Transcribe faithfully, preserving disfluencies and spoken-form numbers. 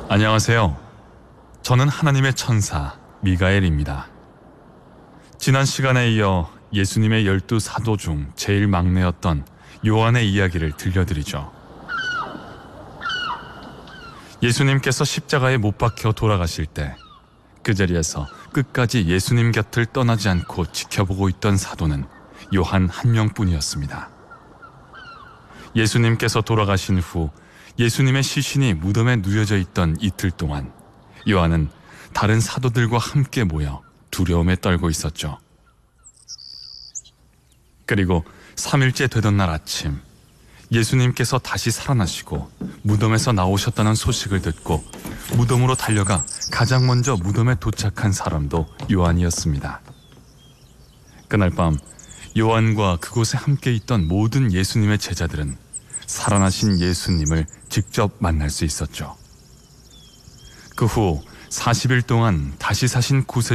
안녕하세요. 저는 하나님의 천사 미가엘입니다. 지난 시간에 이어 예수님의 열두 사도 중 제일 막내였던 요한의 이야기를 들려드리죠. 예수님께서 십자가에 못 박혀 돌아가실 때 그 자리에서 끝까지 예수님 곁을 떠나지 않고 지켜보고 있던 사도는 요한 한 명뿐이었습니다. 예수님께서 돌아가신 후 예수님의 시신이 무덤에 누워져 있던 이틀 동안 요한은 다른 사도들과 함께 모여 두려움에 떨고 있었죠. 그리고 삼 일째 되던 날 아침, 예수님께서 다시 살아나시고 무덤에서 나오셨다는 소식을 듣고 무덤으로 달려가 가장 먼저 무덤에 도착한 사람도 요한이었습니다. 그날 밤 요한과 그곳에 함께 있던 모든 예수님의 제자들은 살아나신 예수님을 직접 만날 수 있었죠. 그 후 사십 일 동안 다시 사신 구세주